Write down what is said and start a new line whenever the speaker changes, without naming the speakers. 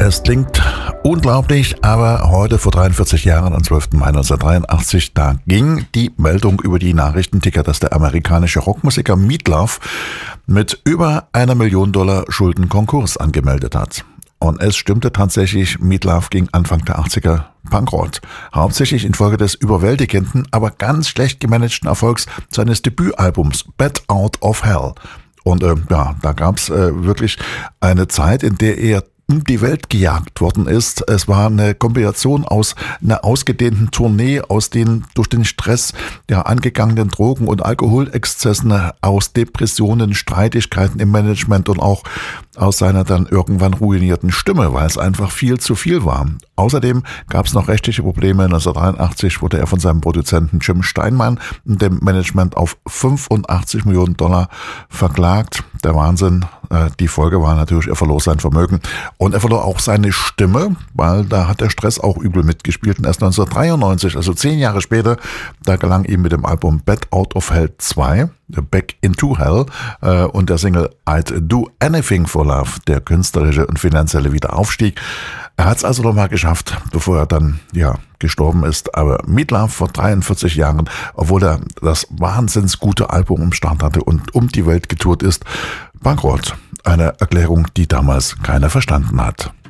Es klingt unglaublich, aber heute vor 43 Jahren, am 12. Mai 1983, da ging die Meldung über die Nachrichtenticker, dass der amerikanische Rockmusiker Meat Loaf mit über $1 Million Schulden Konkurs angemeldet hat. Und es stimmte tatsächlich, Meat Loaf ging Anfang der 80er bankrott. Hauptsächlich infolge des überwältigenden, aber ganz schlecht gemanagten Erfolgs seines Debütalbums Bat Out of Hell. Und da gab's wirklich eine Zeit, in der er um die Welt gejagt worden ist. Es war eine Kombination aus einer ausgedehnten Tournee, aus den durch den Stress angegangenen Drogen- und Alkoholexzessen, aus Depressionen, Streitigkeiten im Management und auch aus seiner dann irgendwann ruinierten Stimme, weil es einfach viel zu viel war. Außerdem gab es noch rechtliche Probleme. 1983 wurde er von seinem Produzenten Jim Steinman und dem Management auf $85 Millionen verklagt. Der Wahnsinn. Die Folge war natürlich, er verlor sein Vermögen und er verlor auch seine Stimme, weil da hat der Stress auch übel mitgespielt. Und erst 1993, also 10 Jahre später, da gelang ihm mit dem Album Bat Out of Hell 2, Back into Hell und der Single I'd Do Anything for Love, der künstlerische und finanzielle Wiederaufstieg. Er hat es also nochmal geschafft, bevor er dann gestorben ist. Aber Meat Loaf vor 43 Jahren, obwohl er das wahnsinns gute Album am Start hatte und um die Welt getourt ist, bankrott. Eine Erklärung, die damals keiner verstanden hat.